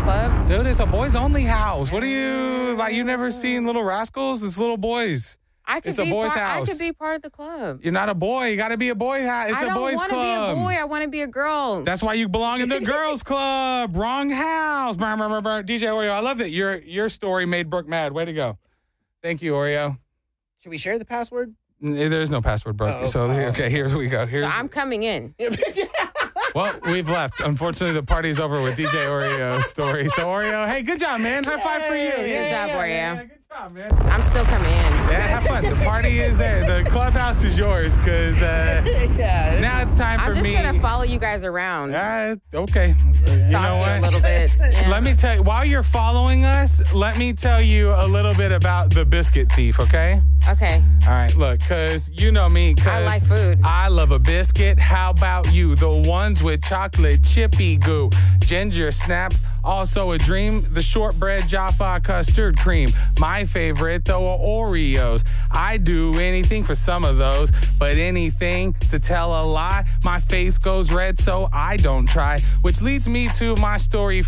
club? Dude, it's a boys-only house. What are you, like, you never seen Little Rascals? It's little boys. It's the boys' house. I could be part of the club. You're not a boy. You got to be a boy. It's a boys' club. I don't want to be a boy. I want to be a girl. That's why you belong in the girls' club. Wrong house. DJ Oreo, I love that your story made Brooke mad. Way to go. Thank you, Oreo. Should we share the password? There's no password, Brooke. Okay, here we go. So I'm coming in. Well, we've left. Unfortunately, the party's over with DJ Oreo's story. So, Oreo, hey, good job, man. High five for you. Good job, Oreo. Yeah, good job, man. I'm still coming in. Yeah, have fun. The party is there. The clubhouse is yours because now it's time for me. I'm just going to follow you guys around. Okay. You know what? A little bit. Yeah. Let me tell you, while you're following us, let me tell you a little bit about the biscuit thief, okay? Okay. All right, look, because you know me. I like food. I love a biscuit. How about you? The ones with chocolate chippy goo, ginger snaps, also a dream. The shortbread Jaffa custard cream. My favorite, though, are Oreos. I do anything for some of those, but anything to tell a lie. My face goes red, so I don't try, which leads me to my story